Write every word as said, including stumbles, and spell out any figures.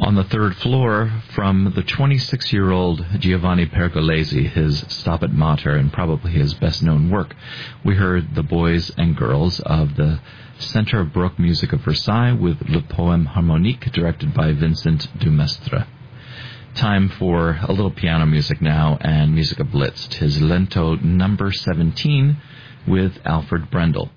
On the third floor, from the twenty-six-year-old Giovanni Pergolesi, his Stabat Mater, and probably his best-known work, we heard the boys and girls of the Centre of Baroque Music of Versailles with Le Poème Harmonique, directed by Vincent Dumestre. Time for a little piano music now, and Musica Blitz. 'Tis Lento number seventeen with Alfred Brendel.